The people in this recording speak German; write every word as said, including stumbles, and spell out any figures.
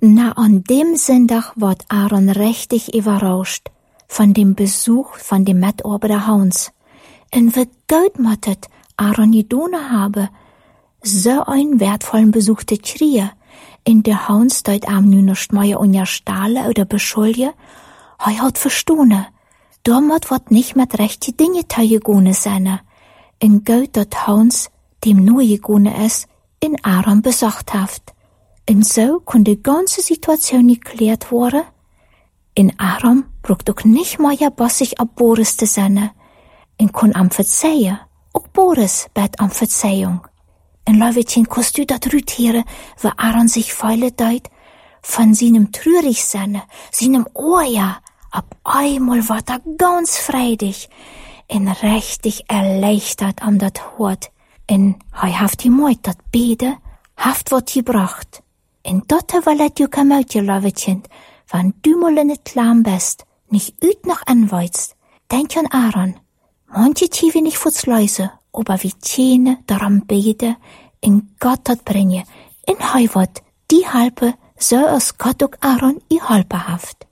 Na, an dem Sonntag ward Aaron richtig überrascht von dem Besuch von dem Mitarbeiter Hans. Und wie gut mattet Aaron gedone habe, so einen wertvollen Besuch zu kriegen. In der Hans dort am nu nicht mehr unterstahlen oder beschuldigen, hei hat verstanden. Damit wird nicht mit rechte Dinge teilgegangen sein. In Gott dort Hans, dem nur gegangen ist, in Aaron besorgt hat. Und so konnte die ganze Situation geklärt worden. In Aaron braucht auch nicht mehr bossig ab Boris zu sein. Und kann am verzeihen. Auch Boris bat am Verzeihung. In Leutchen, kannst du dat rütieren, wo Aaron sich feile deut? Von seinem Trürigsein, seinem Ohr, ab einmal war er ganz freudig, und richtig erleichtert am dat Hort. Und hei haft die Meut dat Bede, haft wat gebracht. Und dotte wallet du kein Mäutchen, Leutchen, wenn du mal in et Lamm bist, nicht üt noch anweizt. Denk an Aaron. Manche tiefe nicht vor's Läuse, aber wie Tjene daran bete, in Gott hat bringe, in Heiwat, die Halpe, so als Gott auch Aaron i Halpe haft.